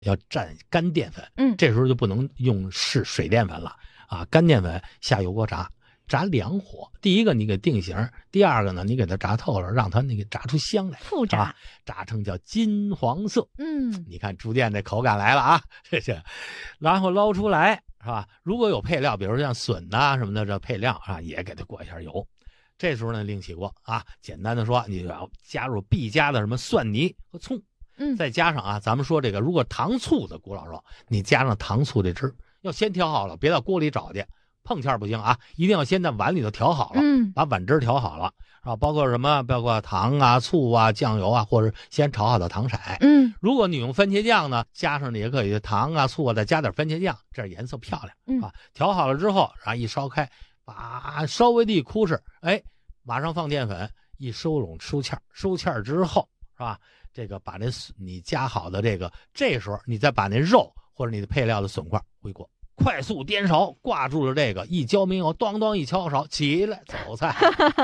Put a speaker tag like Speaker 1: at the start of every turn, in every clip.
Speaker 1: 要蘸干淀粉，
Speaker 2: 这
Speaker 1: 时候就不能用水淀粉了啊，干淀粉下油锅炸2火。第一个你给定型，第二个呢你给它炸透了，让它那个炸出香来，
Speaker 2: 复炸，
Speaker 1: 炸成叫金黄色。你看逐渐这口感来了啊，然后捞出来是吧？如果有配料，比如像笋呐什么的这配料啊，也给它过一下油。这时候呢另起锅啊，简单的说你要加入必加的什么蒜泥和葱。再加上啊，咱们说这个如果糖醋的古老肉，你加上糖醋这汁要先调好了，别到锅里找去，碰芡不行啊，一定要先在碗里头调好了，把碗汁调好了啊，包括什么，包括糖啊、醋啊、酱油啊，或者先炒好的糖色。如果你用番茄酱呢，加上也可以糖啊、醋啊，再加点番茄酱，这样颜色漂亮啊。调好了之后，然后一烧开，把稍微的一哭哧，马上放淀粉，一收拢收芡之后，是吧？这个把你加好的这时候你再把那肉或者你的配料的笋块回锅，快速颠勺，挂住了这个，一浇明油，咣咣一敲勺，起来走菜。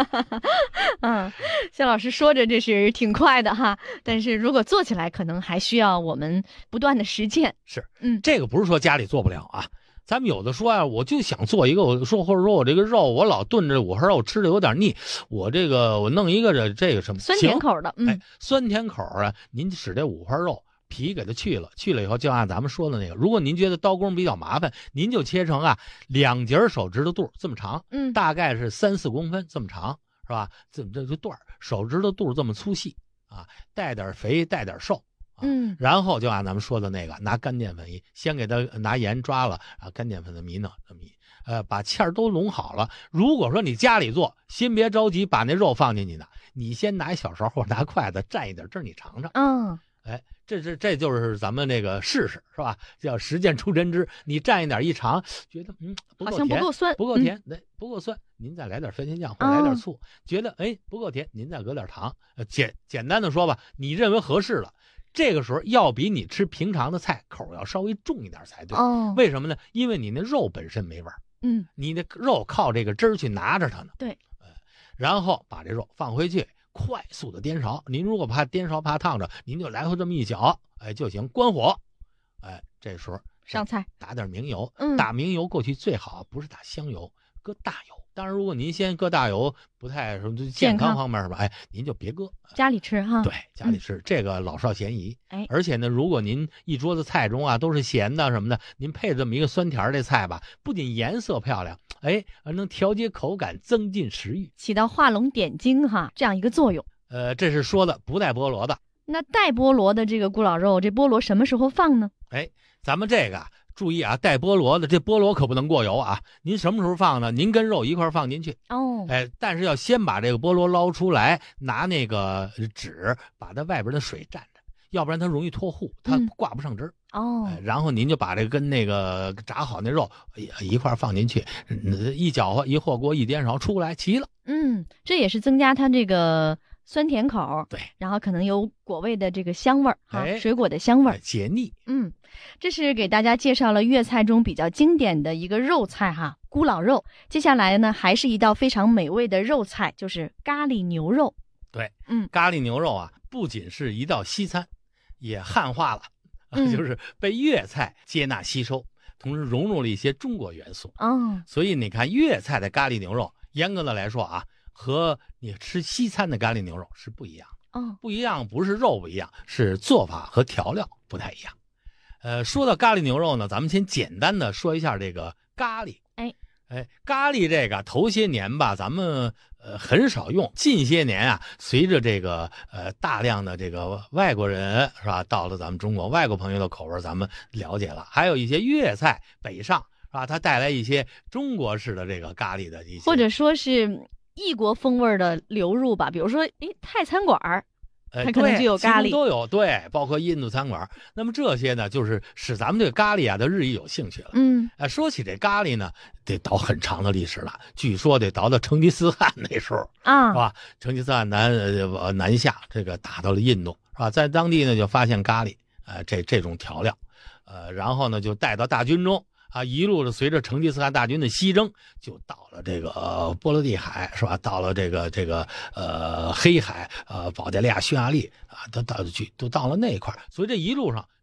Speaker 2: 肖老师说着这是挺快的哈，但是如果做起来可能还需要我们不断的实践。
Speaker 1: 是，这个不是说家里做不了啊。咱们有的说啊，我就想做一个，或者说我这个肉我老炖着五花肉吃的有点腻，我弄一个这个什么
Speaker 2: 酸甜口的，
Speaker 1: 酸甜口啊，您使这五花肉皮给它去了以后，就按咱们说的那个，如果您觉得刀工比较麻烦，您就切成2节手指头肚这么长，大概是3-4公分这么长，是吧？这段手指头肚这么粗细啊，带点肥带点瘦。然后就按咱们说的那个，拿干淀粉先给它拿盐抓了啊，干淀粉的迷呢，把芡都拢好了。如果说你家里做，先别着急把那肉放进去呢，你先拿一小勺或者拿筷子蘸一点汁，你尝尝。这就是咱们那个试试是吧？叫实践出真知。你蘸一点一尝，觉得
Speaker 2: 好像不够酸，
Speaker 1: 不够甜，不够酸，您再来点番茄酱或者来点醋。觉得不够甜，您再搁点糖。简单的说吧，你认为合适了。这个时候要比你吃平常的菜口要稍微重一点才对。为什么呢？因为你那肉本身没味儿。你那肉靠这个汁儿去拿着它呢。
Speaker 2: 对。
Speaker 1: 然后把这肉放回去，快速的颠勺。您如果怕颠勺怕烫着，您就来回这么一搅，就行。关火。这时候
Speaker 2: 上菜，
Speaker 1: 打点明油。打明油过去最好不是打香油，搁大油。当然，如果您先搁大油，不太什么健康方面是吧？您就别搁，
Speaker 2: 家里吃哈。
Speaker 1: 对，家里吃，这个老少咸宜。而且呢，如果您一桌子菜中啊都是咸的什么的，您配这么一个酸甜的菜吧，不仅颜色漂亮，能调节口感，增进食欲，
Speaker 2: 起到画龙点睛哈这样一个作用。
Speaker 1: 这是说的不带菠萝的。
Speaker 2: 那带菠萝的这个咕老肉，这菠萝什么时候放呢？
Speaker 1: 咱们这个注意啊，带菠萝的这菠萝可不能过油啊！您什么时候放呢？您跟肉一块放进去但是要先把这个菠萝捞出来，拿那个纸把它外边的水蘸着，要不然它容易脱糊，它挂不上汁然后您就把这个跟那个炸好那肉一块放进去，一搅和一和锅一颠勺出来齐了。
Speaker 2: 这也是增加它这个酸甜口，
Speaker 1: 对，
Speaker 2: 然后可能有果味的这个香味儿水果的香味儿，
Speaker 1: 解腻。
Speaker 2: 这是给大家介绍了粤菜中比较经典的一个肉菜哈，咕老肉。接下来呢，还是一道非常美味的肉菜，就是咖喱牛肉。
Speaker 1: 对，咖喱牛肉啊，不仅是一道西餐，也汉化了，就是被粤菜接纳吸收，同时融入了一些中国元素。所以你看粤菜的咖喱牛肉，严格的来说啊，和你吃西餐的咖喱牛肉是不一样的。不一样不是肉不一样，是做法和调料不太一样。说到咖喱牛肉呢，咱们先简单的说一下这个咖喱。咖喱这个头些年吧，咱们很少用。近些年啊，随着这个大量的这个外国人是吧，到了咱们中国，外国朋友的口味咱们了解了，还有一些粤菜北上是吧，它带来一些中国式的这个咖喱的一些，
Speaker 2: 或者说是异国风味的流入吧，比如说泰餐馆它可能就有咖喱，
Speaker 1: 都有，对，包括印度餐馆。那么这些呢，就是使咱们对咖喱啊的日益有兴趣了。说起这咖喱呢，得倒很长的历史了，据说得倒到成吉思汗那时候是吧？成吉思汗南下，这个打到了印度是吧？在当地呢就发现咖喱，这种调料，然后呢就带到大军中。一路的随着成吉思汗大军的西征，就到了这个波罗的海是吧？到了这个黑海保加利亚、匈牙利都到了那一块。所以这一路上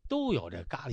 Speaker 1: 都有这咖喱